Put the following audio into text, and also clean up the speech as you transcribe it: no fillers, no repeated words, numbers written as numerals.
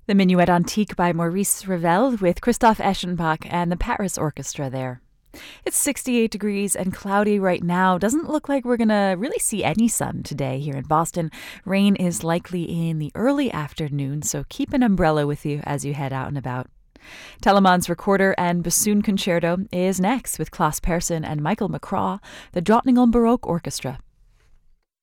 The Minuet Antique by Maurice Ravel with Christoph Eschenbach and the Paris Orchestra there. It's 68 degrees and cloudy right now. Doesn't look like we're going to really see any sun today here in Boston. Rain is likely in the early afternoon, so keep an umbrella with you as you head out and about. Telemann's Recorder and Bassoon Concerto is next with Klaus Persson and Michael McCraw, the Drottningholm Baroque Orchestra.